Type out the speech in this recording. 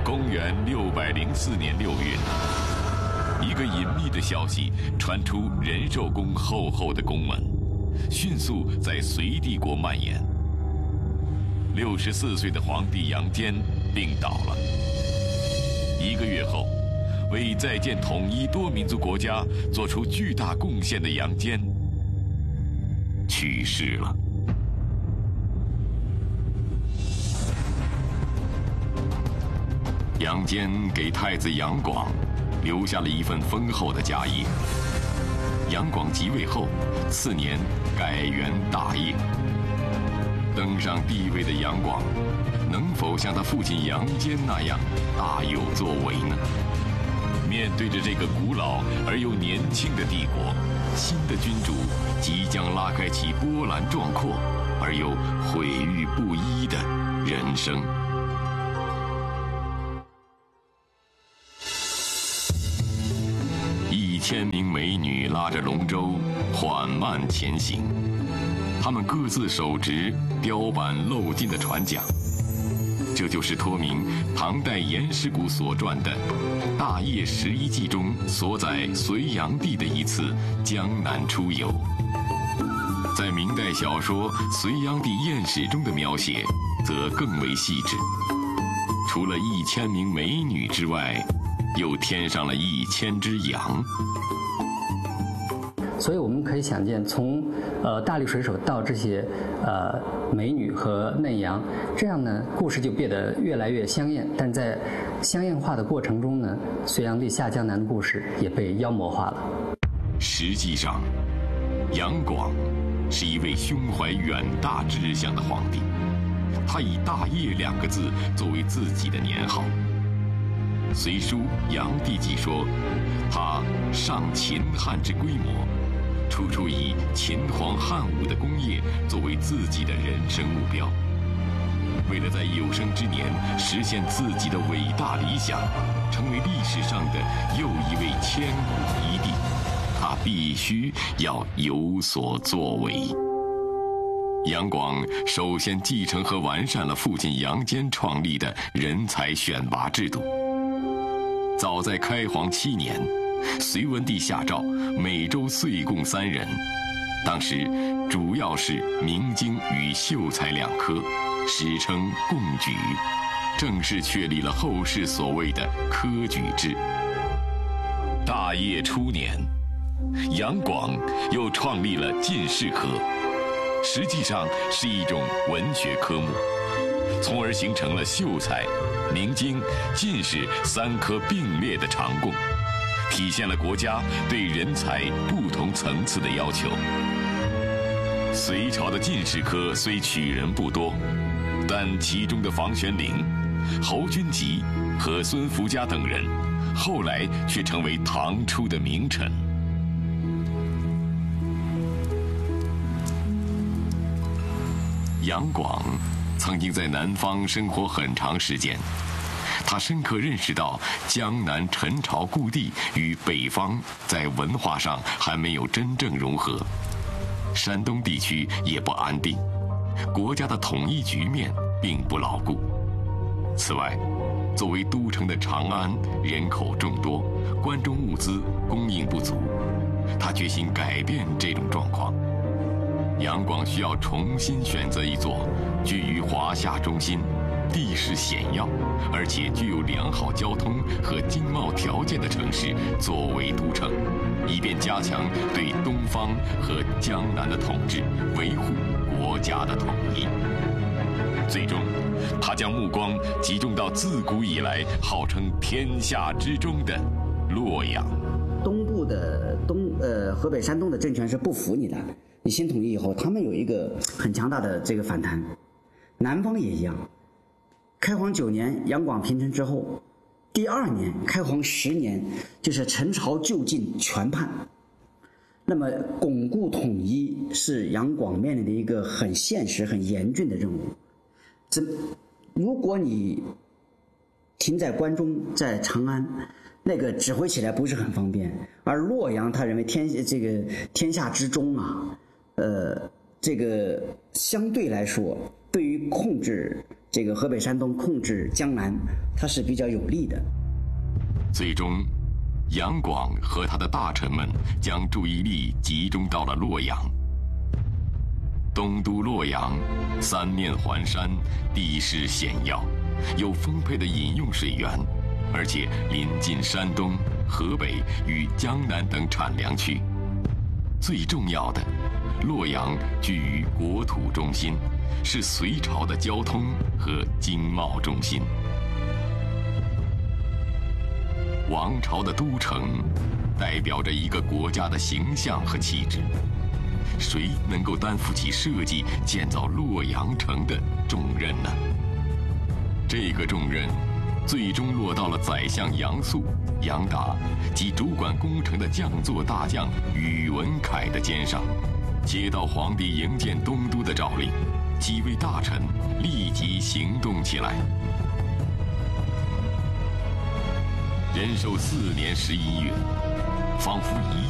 公元604年6月，一个隐秘的消息传出仁寿宫厚厚的宫门，迅速在隋帝国蔓延。64岁的皇帝杨坚病倒了。1个月后，为再建统一多民族国家做出巨大贡献的杨坚去世了。杨坚给太子杨广留下了一份丰厚的家业。杨广即位后，次年改元大业。登上帝位的杨广，能否像他父亲杨坚那样大有作为呢？面对着这个古老而又年轻的帝国，新的君主即将拉开其波澜壮阔而又毁誉不一的人生。1000名美女拉着龙舟缓慢前行，她们各自手执雕版镂金的船桨，这就是托名唐代颜师古所传的《大业11记》中所载隋炀帝的一次江南出游。在明代小说《隋炀帝艳史》中的描写则更为细致，除了1000名美女之外，又添上了1000只羊。 所以我们可以想见，从大力水手到这些美女和嫩羊，这样呢，故事就变得越来越香艳。但在香艳化的过程中呢，隋炀帝下江南的故事也被妖魔化了。 实际上，杨广是一位胸怀远大志向的皇帝，他以大业2个字作为自己的年号。《隋书·炀帝纪》说，他上秦汉之规模，处处以秦皇汉武的功业作为自己的人生目标。为了在有生之年实现自己的伟大理想，成为历史上的又一位千古一帝，他必须要有所作为。杨广首先继承和完善了父亲杨坚创立的人才选拔制度。早在开皇7年，隋文帝下诏每州岁贡3人，当时主要是明经与秀才2科，史称贡举，正式确立了后世所谓的科举制。大业初年，杨广又创立了进士科，实际上是一种文学科目，从而形成了秀才、明经、进士3科并列的常贡，体现了国家对人才不同层次的要求。隋朝的进士科虽取人不多，但其中的房玄龄、侯君集和孙福家等人，后来却成为唐初的名臣。杨广曾经在南方生活很长时间，他深刻认识到江南陈朝故地与北方在文化上还没有真正融合，山东地区也不安定，国家的统一局面并不牢固。此外，作为都城的长安人口众多，关中物资供应不足，他决心改变这种状况。杨广需要重新选择一座居于华夏中心、地势险要，而且具有良好交通和经贸条件的城市作为都城，以便加强对东方和江南的统治，维护国家的统一。最终，他将目光集中到自古以来号称天下之中的洛阳。 东部的河北、山东的政权是不服你的，你新统一以后，他们有一个很强大的这个反弹。南方也一样。开皇9年，杨广平陈之后，第2年，开皇10年，就是陈朝就近全叛。那么巩固统一是杨广面临的一个很现实、很严峻的任务。如果你停在关中，在长安，那个指挥起来不是很方便。而洛阳，他认为天下之中啊，这个相对来说，对于控制这个河北、山东控制江南，它是比较有利的。 最终，杨广和他的大臣们将注意力集中到了洛阳。东都洛阳，三面环山，地势险要，有丰沛的饮用水源，而且临近山东、河北与江南等产粮区。最重要的，洛阳居于国土中心，是隋朝的交通和经贸中心。王朝的都城，代表着一个国家的形象和气质。谁能够担负起设计建造洛阳城的重任呢？这个重任最终落到了宰相杨素、杨达及主管工程的将作大将宇文恺的肩上。接到皇帝营建东都的诏令，几位大臣立即行动起来。仁寿4年11月，仿佛一